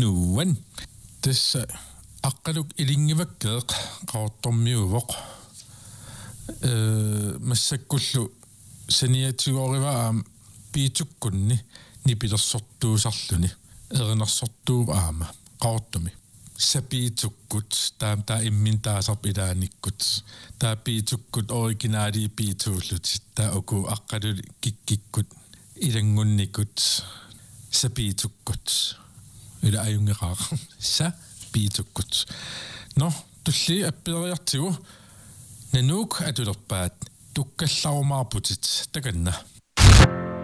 nuan tassa aqqaluk ilingivakkeeq qaortormiuvoq массаккуллу саниатигориваа пиитуккунни нипилерсортуусарлүни эринерсортуув аама qaortumi сапиитуккут таа иммин таасарп илааниккут таа пиитуkkut оригинаали пиитууллут таа оку аққалули киккиккут илангунникут сапиитуккут ула аюнгеқаа са пиитуkkut но тулли аппериартигу нанук атулерпаат туккалларумаарпутит таканна